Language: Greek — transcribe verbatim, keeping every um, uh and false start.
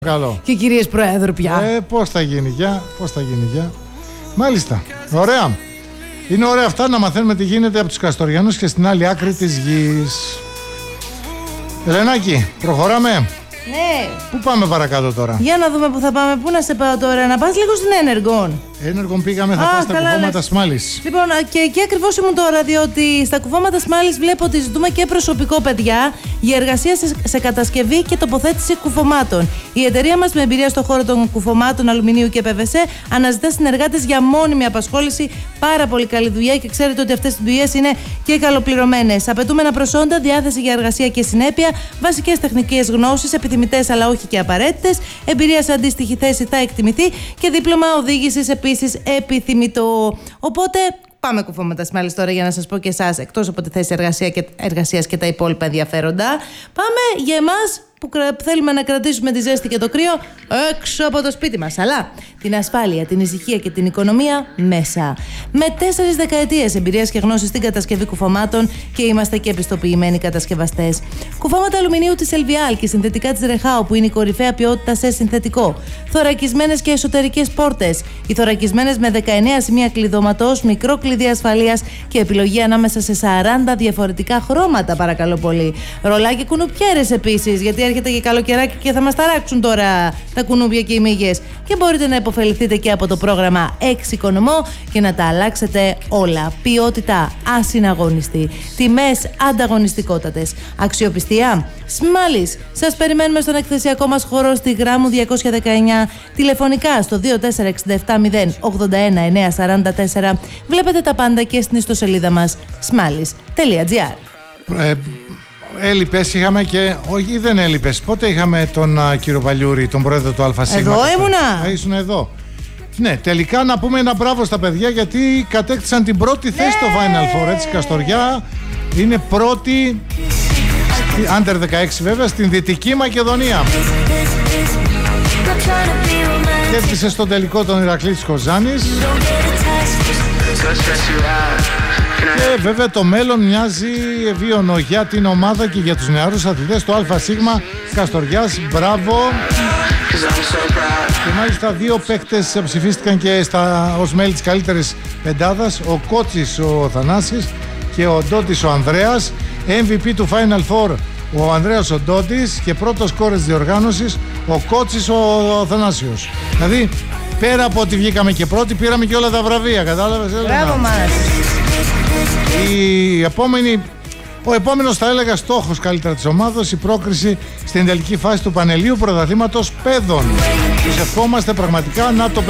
Καλό. Και κυρίες Προέδρου πια. Ε, πώς θα γίνει για, πώς θα γίνει για. Μάλιστα, ωραία. Είναι ωραία αυτά να μαθαίνουμε τι γίνεται από τους Καστοριανούς και στην άλλη άκρη της γης. Ελενάκη, προχωράμε. Ναι. Πού πάμε παρακάτω τώρα? Για να δούμε που θα πάμε. Πού να σε πάω τώρα? Να πας λίγο στην Ένεργον. Ένεργον πήγαμε, θα Α, πάω στα καλά, κουφώματα λες. Σμάλης. Λοιπόν, και εκεί ακριβώς ήμουν τώρα, διότι στα κουφώματα Σμάλης βλέπω ότι ζητούμε και προσωπικό, παιδιά, για εργασία σε, σε κατασκευή και τοποθέτηση κουφωμάτων. Η εταιρεία μας, με εμπειρία στον χώρο των κουφωμάτων αλουμινίου και πι βι σι, αναζητά συνεργάτες για μόνιμη απασχόληση. Πάρα πολύ καλή δουλειά και ξέρετε ότι αυτές οι δουλειές είναι και καλοπληρωμένες. Απαιτούμενα προσόντα, διάθεση για εργασία και συνέπεια, βασικές τεχνικές γνώσεις, επιθυμητές αλλά όχι και απαραίτητες, εμπειρία σε αντίστοιχη θέση θα εκτιμηθεί και δίπλωμα οδήγησης επίσης επιθυμητό. Οπότε πάμε κουφώματα Σμάλης τώρα για να σας πω και εσάς, εκτός από τη θέση εργασία και, εργασίας και τα υπόλοιπα ενδιαφέροντα, πάμε για εμάς που θέλουμε να κρατήσουμε τη ζέστη και το κρύο έξω από το σπίτι μας, αλλά την ασφάλεια, την ησυχία και την οικονομία μέσα. Με τέσσερις δεκαετίες εμπειρίας και γνώσης στην κατασκευή κουφωμάτων και είμαστε και επιστοποιημένοι κατασκευαστές. Κουφώματα αλουμινίου της Ελβιάλ και συνθετικά της Ρεχάου, που είναι η κορυφαία ποιότητα σε συνθετικό. Θωρακισμένες και εσωτερικές πόρτες. Οι θωρακισμένες με δεκαεννέα σημεία κλειδώματος, μικρό κλειδί ασφαλείας και επιλογή ανάμεσα σε σαράντα διαφορετικά χρώματα, παρακαλώ πολύ. Ρολάκι κουνουπιέρες επίσης, γιατί έρχεται και καλοκαιράκι και θα μας ταράξουν τώρα τα κουνούπια και οι μύγες. Και μπορείτε να υποφεληθείτε και από το πρόγραμμα Εξοικονομώ και να τα αλλάξετε όλα. Ποιότητα ασυναγώνιστη. Τιμές ανταγωνιστικότατες. Αξιοπιστία. Σμάλης. Σας περιμένουμε στον εκθεσιακό μας χώρο στη Γράμμου διακόσια δεκαεννιά. Τηλεφωνικά στο δύο τέσσερα έξι επτά μηδέν ογδόντα ένα εννιακόσια σαράντα τέσσερα. Βλέπετε τα πάντα και στην ιστοσελίδα μας σμάλης τελεία τζι άρ. Ε, Έλειπες είχαμε και. Όχι, δεν έλειπες. Πότε είχαμε τον α, κύριο Παλιούρη, τον πρόεδρο του ΑΣ? Εδώ ήμουνα. Α, ήσουν εδώ. Ναι, τελικά να πούμε ένα μπράβο στα παιδιά, γιατί κατέκτησαν την πρώτη θέση στο Final Four. Έτσι, Καστοριά είναι πρώτη, under δεκαέξι βέβαια, στην Δυτική Μακεδονία. Κέρδισε στον τελικό τον Ηρακλή της Κοζάνης. Και βέβαια το μέλλον μοιάζει ευίωνο για την ομάδα και για τους νεαρούς αθλητές του ΑΣ Καστοριάς. Μπράβο. Και μάλιστα δύο παίκτες ψηφίστηκαν και στα, ως μέλη της καλύτερης πεντάδας. Ο Κότσης ο Θανάσης και ο Ντότης ο Ανδρέας. εμ βι πι του Final Four ο Ανδρέας ο Ντότης και πρώτος σκόρερ της διοργάνωσης ο Κότσης ο, ο Θανάσιος. Δηλαδή πέρα από ότι βγήκαμε και πρώτοι, πήραμε και όλα τα βραβεία. Κατάλαβες? Μπράβο μας. Η επόμενη, ο επόμενος θα έλεγα στόχος καλύτερα της ομάδας, η πρόκριση στην τελική φάση του Πανελλήνιου Πρωταθλήματος Παιδών. Τους ευχόμαστε πραγματικά να το